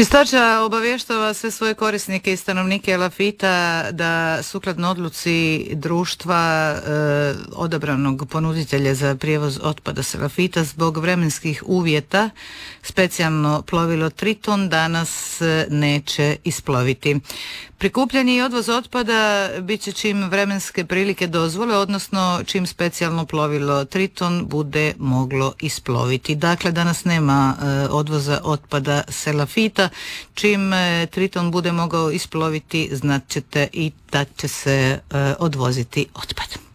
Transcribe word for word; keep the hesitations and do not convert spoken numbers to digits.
Čistača obavještava sve svoje korisnike i stanovnike Elafita da sukladno odluci društva e, odabranog ponuditelja za prijevoz otpada s Elafita zbog vremenskih uvjeta specijalno plovilo Triton danas neće isploviti. Prikupljanje i odvoz otpada bit će čim vremenske prilike dozvole, odnosno čim specijalno plovilo Triton bude moglo isploviti. Dakle, danas nema e, odvoza otpada s Elafita. Čim e, Triton bude mogao isploviti, znat ćete i da će se e, odvoziti otpad.